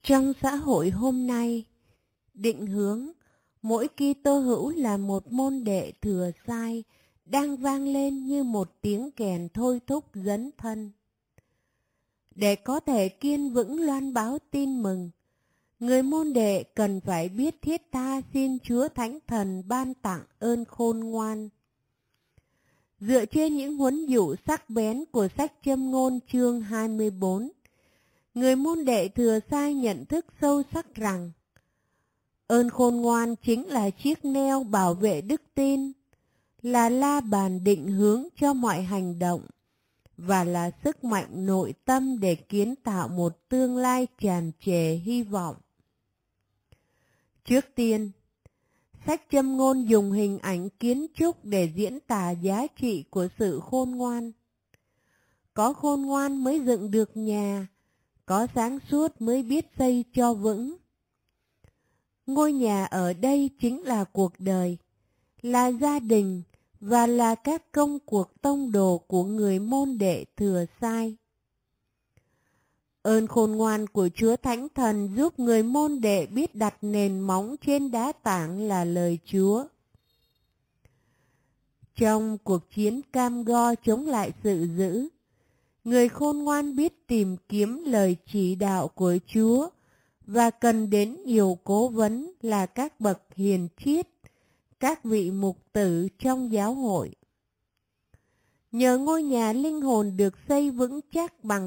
Trong xã hội hôm nay, định hướng mỗi Kitô hữu là một môn đệ thừa sai đang vang lên như một tiếng kèn thôi thúc dấn thân. Để có thể kiên vững loan báo tin mừng, người môn đệ cần phải biết thiết tha xin Chúa Thánh Thần ban tặng ơn khôn ngoan. Dựa trên những huấn dụ sắc bén của sách Châm ngôn chương 24, người môn đệ thừa sai nhận thức sâu sắc rằng ơn khôn ngoan chính là chiếc neo bảo vệ đức tin, là la bàn định hướng cho mọi hành động và là sức mạnh nội tâm để kiến tạo một tương lai tràn trề hy vọng. Trước tiên, sách Châm ngôn dùng hình ảnh kiến trúc để diễn tả giá trị của sự khôn ngoan. Có khôn ngoan mới dựng được nhà, có sáng suốt mới biết xây cho vững. Ngôi nhà ở đây chính là cuộc đời, là gia đình và là các công cuộc tông đồ của người môn đệ thừa sai. Ơn khôn ngoan của Chúa Thánh Thần giúp người môn đệ biết đặt nền móng trên đá tảng là lời Chúa. Trong cuộc chiến cam go chống lại sự dữ, người khôn ngoan biết tìm kiếm lời chỉ đạo của Chúa và cần đến nhiều cố vấn là các bậc hiền triết, các vị mục tử trong giáo hội. Nhờ ngôi nhà linh hồn được xây vững chắc bằng